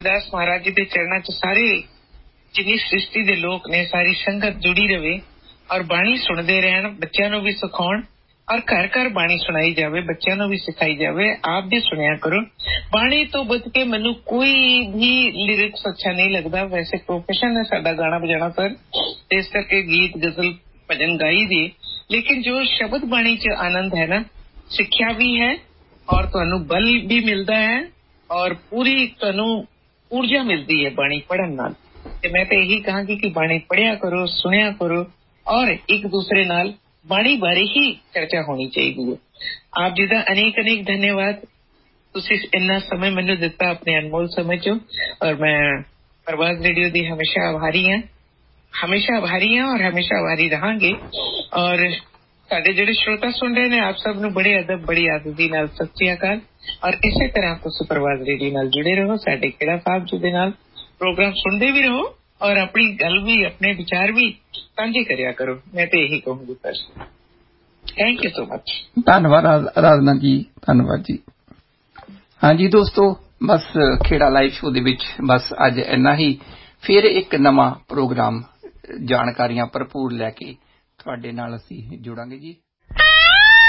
दास महाराज जी के चरणों च सारे जिन्नी सृष्टि दे लोक ने सारी संगत जुड़ी रहे और बाणी सुनते रहन, बच्चों को भी सिखाउण और घर घर बाणी सुनाई जावे, बच्चों को भी सिखाई जावे। आप भी सुनिया करो। बाणी तो बच के मैनू कोई भी लिरिक्स अच्छा नहीं लगता। वैसे प्रोफेशन है साडा गाना बजाना पर, इस करके गीत गजल भजन गाई दी, लेकिन जो शब्द बाणी च आनंद है ना, सिक्ख्या भी है और तुहानू बल भी मिलता है और पूरी तुहानू ऊर्जा मिलती है बाणी पढ़न नाल। ते मैं तो यही कहांगी कि बाणी पढ़िया करो, सुनिया करो और एक दूसरे नाल बाणी बारे ही चर्चा होनी चाहिए है। आप जी का अनेक अनेक धन्यवाद। तुसी इन्ना समय मैनू दिता अपने अनमोल समय चो, और मैं प्रवास रेडियो दी हमेशा आभारी हां, हमेशा आभारी हां और हमेशा आभारी रहांगे। और साडे जिहड़े श्रोता सुन रहे ने, आप सब नू बड़े अदब बड़ी आदती नाल सत श्री अकाल। और इसे तरह तुसी प्रवास रेडियो नाल जुड़े रहो, साडे खेड़ा साहब जी दे नाल प्रोग्राम सुनते भी रहो और अपनी गल भी अपने विचार भी साझे करिया करो। मैं तो यही कहूंगी बस। Thank you so much. धन्यवाद आराधना जी, धन्यवाद जी। हाँ जी दोस्तों, बस खेड़ा लाइव शो दे विच बस अज इन्ना ही। फिर एक नवा प्रोग्राम जानकारियां भरपूर लैके तुहाडे नाल असीं जुड़ांगे जी।